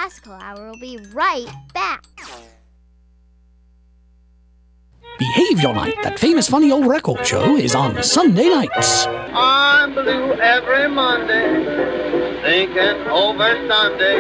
Classical Hour will be right back. Behavior Night, that famous funny old record show, is on Sunday nights. I'm blue every Monday, thinking over Sunday.